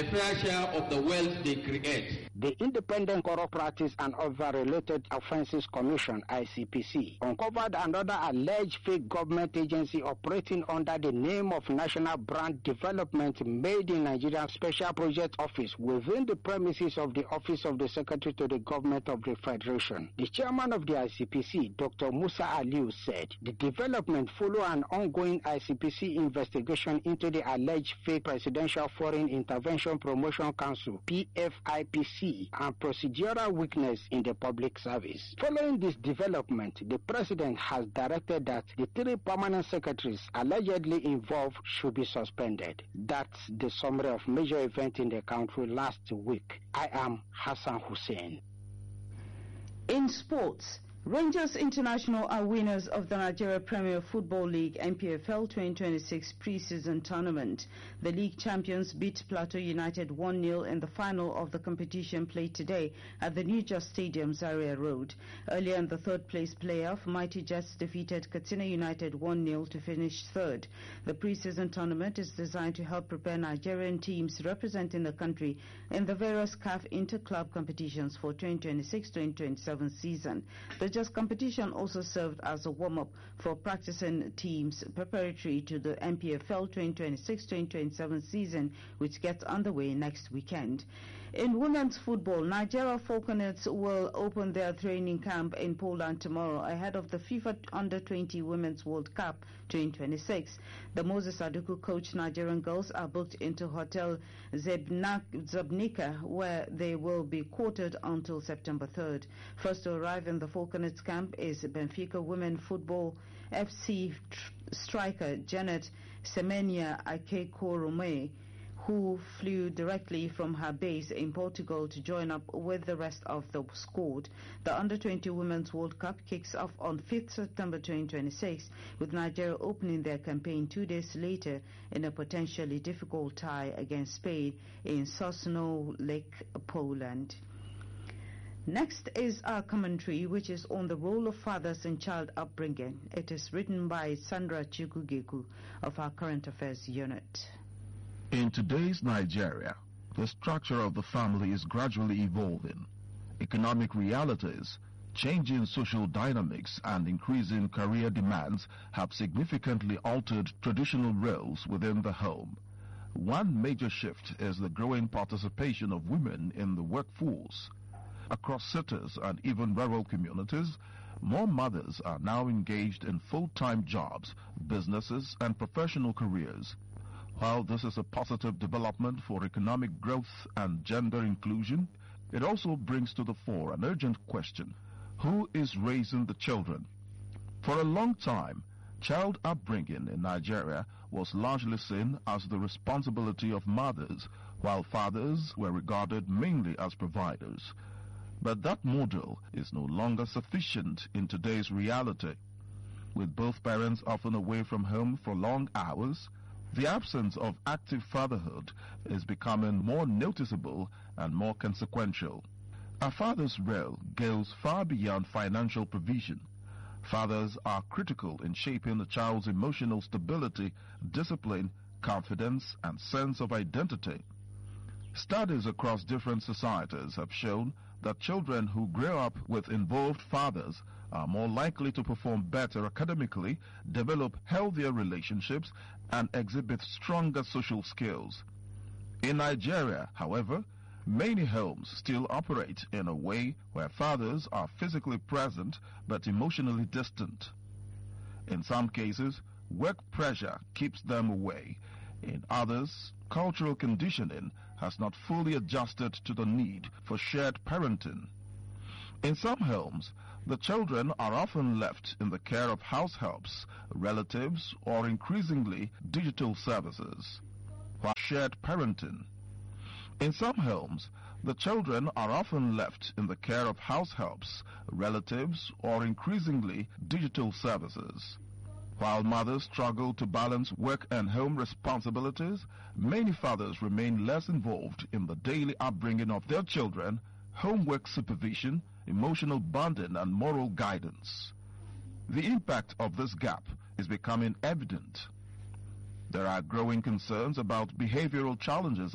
a fair share of the wealth they create. The Independent Corrupt Practice and Other Related Offences Commission, ICPC, uncovered another alleged fake government agency operating under the name of National Brand Development Made in Nigeria Special Project Office within the premises of the Office of the Secretary to the Government of the Federation. The chairman of the ICPC, Dr. Musa Aliu, said the development follow an ongoing ICPC investigation into the alleged fake Presidential Foreign Intervention Promotion Council, PFIPC, and procedural weakness in the public service. Following this development, the president has directed that the 3 permanent secretaries allegedly involved should be suspended. That's the summary of major events in the country last week. I am Hassan Hussein. In sports, Rangers International are winners of the Nigeria Premier Football League NPFL 2026 pre-season tournament. The league champions beat Plateau United 1-0 in the final of the competition played today at the New Just Stadium, Zaria Road. Earlier in the third-place playoff, Mighty Jets defeated Katsina United 1-0 to finish third. The pre-season tournament is designed to help prepare Nigerian teams representing the country in the various CAF inter-club competitions for 2026-2027 season. The Just competition also served as a warm-up for practicing teams preparatory to the NPFL 2026-2027 season, which gets underway next weekend. In women's football, Nigeria Falconets will open their training camp in Poland tomorrow ahead of the FIFA Under-20 Women's World Cup 2026. The Moses Aduku coach Nigerian girls are booked into Hotel Zabnica, where they will be quartered until September 3rd. First to arrive in the Falconets camp is Benfica Women Football FC striker Janet Semenya Akekorome, who flew directly from her base in Portugal to join up with the rest of the squad. The Under-20 Women's World Cup kicks off on 5th September 2026, with Nigeria opening their campaign 2 days later in a potentially difficult tie against Spain in Sosnow Lake, Poland. Next is our commentary, which is on the role of fathers in child upbringing. It is written by Sandra Chukwugeku of our Current Affairs Unit. In today's Nigeria, the structure of the family is gradually evolving. Economic realities, changing social dynamics, and increasing career demands have significantly altered traditional roles within the home. One major shift is the growing participation of women in the workforce. Across cities and even rural communities, more mothers are now engaged in full-time jobs, businesses, and professional careers. While this is a positive development for economic growth and gender inclusion, it also brings to the fore an urgent question: who is raising the children? For a long time, child upbringing in Nigeria was largely seen as the responsibility of mothers, while fathers were regarded mainly as providers. But that model is no longer sufficient in today's reality. With both parents often away from home for long hours, the absence of active fatherhood is becoming more noticeable and more consequential. A father's role goes far beyond financial provision. Fathers are critical in shaping a child's emotional stability, discipline, confidence, and sense of identity. Studies across different societies have shown that children who grow up with involved fathers are more likely to perform better academically, develop healthier relationships, and exhibit stronger social skills. In Nigeria, however, many homes still operate in a way where fathers are physically present but emotionally distant. In some cases, work pressure keeps them away. In others, cultural conditioning has not fully adjusted to the need for shared parenting. In some homes, the children are often left in the care of house helps, relatives, or increasingly digital services. While shared parenting. In some homes, the children are often left in the care of house helps, relatives, or increasingly digital services. While mothers struggle to balance work and home responsibilities, many fathers remain less involved in the daily upbringing of their children, homework supervision, emotional bonding, and moral guidance. The impact of this gap is becoming evident. There are growing concerns about behavioral challenges